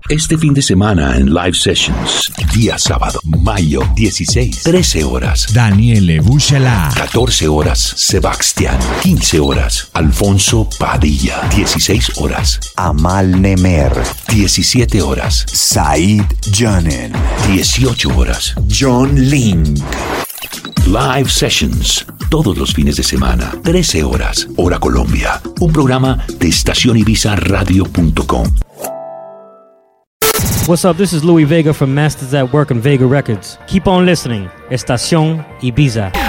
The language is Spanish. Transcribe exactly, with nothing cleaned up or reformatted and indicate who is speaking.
Speaker 1: Este fin de semana en Live Sessions, día sábado, mayo dieciséis, trece horas,
Speaker 2: Daniele Bouchelá.
Speaker 1: catorce horas, Sebastián, quince horas, Alfonso Padilla, dieciséis horas,
Speaker 3: Amal Nemer,
Speaker 1: diecisiete horas,
Speaker 3: Said Janen,
Speaker 1: dieciocho horas,
Speaker 3: John Link.
Speaker 1: Live Sessions, todos los fines de semana, trece horas, hora Colombia. Un programa de estación ibiza radio punto com.
Speaker 4: What's up? This is Louis Vega from Masters at Work and Vega Records. Keep on listening. Estación Ibiza.